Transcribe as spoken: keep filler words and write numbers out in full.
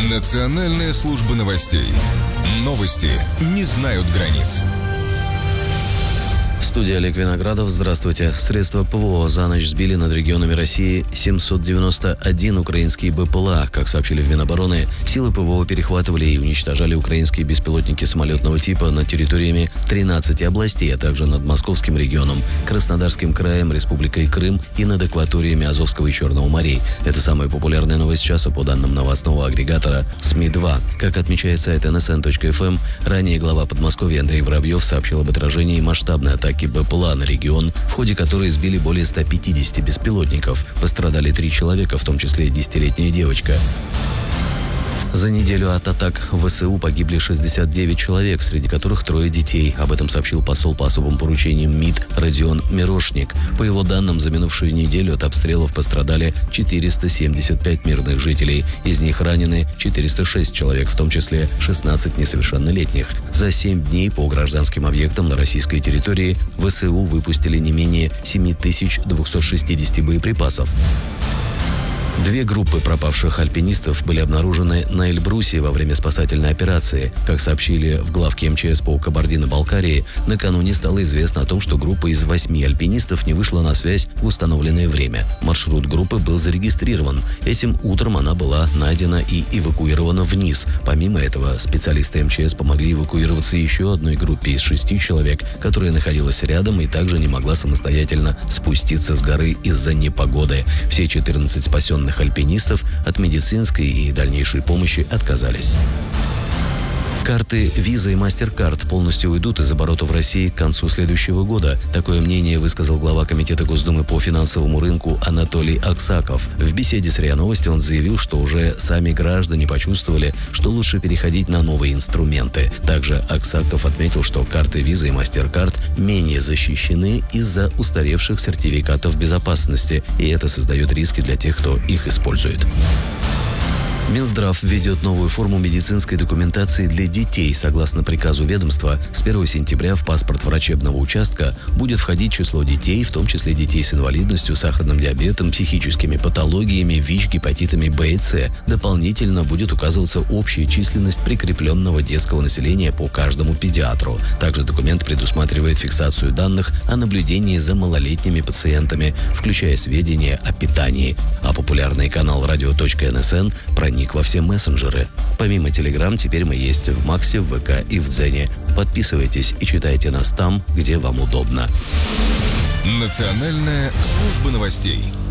Национальная служба новостей. Новости не знают границ. В студии Олег Виноградов. Здравствуйте. Средства ПВО за ночь сбили над регионами России семьсот девяносто один украинский БПЛА. Как сообщили в Минобороны, силы ПВО перехватывали и уничтожали украинские беспилотники самолетного типа над территориями тринадцати областей, а также над Московским регионом, Краснодарским краем, Республикой Крым и над акваториями Азовского и Черного морей. Это самая популярная новость часа по данным новостного агрегатора СМИ два. Как отмечает сайт эн эс эн точка эф эм, ранее глава Подмосковья Андрей Воробьев сообщил об отражении масштабной атаки БПЛА на регион, в ходе которой сбили более ста пятидесяти беспилотников. Пострадали три человека, в том числе десятилетняя девочка. За неделю от атак ВСУ погибли шестьдесят девять человек, среди которых трое детей. Об этом сообщил посол по особым поручениям МИД Родион Мирошник. По его данным, за минувшую неделю от обстрелов пострадали четыреста семьдесят пять мирных жителей. Из них ранены четыреста шесть человек, в том числе шестнадцать несовершеннолетних. За семь дней по гражданским объектам на российской территории ВСУ выпустили не менее семи тысяч двухсот шестидесяти боеприпасов. Две группы пропавших альпинистов были обнаружены на Эльбрусе во время спасательной операции. Как сообщили в главке эм че эс по Кабардино-Балкарии, накануне стало известно о том, что группа из восьми альпинистов не вышла на связь в установленное время. Маршрут группы был зарегистрирован. Этим утром она была найдена и эвакуирована вниз. Помимо этого, специалисты эм че эс помогли эвакуироваться еще одной группе из шести человек, которая находилась рядом и также не могла самостоятельно спуститься с горы из-за непогоды. Все четырнадцать спасенных альпинистов от медицинской и дальнейшей помощи отказались. Карты Visa и MasterCard полностью уйдут из оборота в России к концу следующего года. Такое мнение высказал глава Комитета Госдумы по финансовому рынку Анатолий Аксаков. В беседе с РИА Новости он заявил, что уже сами граждане почувствовали, что лучше переходить на новые инструменты. Также Аксаков отметил, что карты Visa и MasterCard менее защищены из-за устаревших сертификатов безопасности, и это создает риски для тех, кто их использует. Минздрав введет новую форму медицинской документации для детей. Согласно приказу ведомства, с первого сентября в паспорт врачебного участка будет входить число детей, в том числе детей с инвалидностью, сахарным диабетом, психическими патологиями, ВИЧ, гепатитами Б и С. Дополнительно будет указываться общая численность прикрепленного детского населения по каждому педиатру. Также документ предусматривает фиксацию данных о наблюдении за малолетними пациентами, включая сведения о питании. А популярный канал радио точка эн эс эн проник во все мессенджеры. Помимо Telegram, теперь мы есть в Максе, в ВК и в Дзене. Подписывайтесь и читайте нас там, где вам удобно. Национальная служба новостей.